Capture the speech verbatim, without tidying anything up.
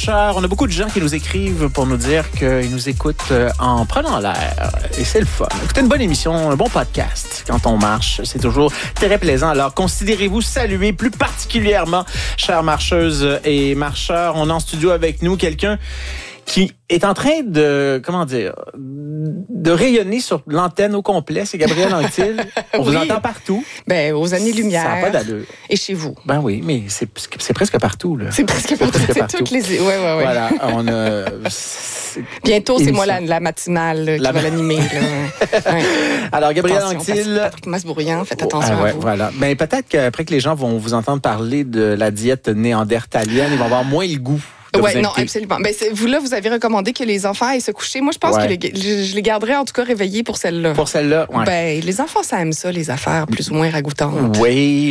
marcheurs. On a beaucoup de gens qui nous écrivent pour nous dire qu'ils nous écoutent en prenant l'air. Et c'est le fun. Écoutez, une bonne émission, un bon podcast quand on marche. C'est toujours très plaisant. Alors, considérez-vous salués plus particulièrement, chères marcheuses et marcheurs. On a en studio avec nous quelqu'un qui est en train de, comment dire, de rayonner sur l'antenne au complet. C'est Gabrielle Anctil. On oui. vous entend partout. Ben, aux années-lumière. Ça n'a pas d'allure. Et chez vous. Ben oui, mais c'est, c'est presque partout, là. C'est presque partout. C'est, presque c'est toutes les... Ouais, ouais, ouais. Voilà, on a... Bientôt, c'est moi la, la matinale là, qui la... va l'animer. Là. Ouais. Alors, Gabrielle Anctil... Patrick Masbourian, faites attention ah, ouais, à vous. Voilà. Ben, peut-être qu'après que les gens vont vous entendre parler de la diète néandertalienne, ils vont avoir moins le goût. Oui, non, absolument. Ben, c'est, vous, là, vous avez recommandé que les enfants aillent se coucher. Moi, je pense ouais. que les, je, je les garderais en tout cas réveillés pour celle-là. Pour celle-là, oui. Ben, les enfants, ça aime ça, les affaires plus ou moins ragoûtantes. Oui.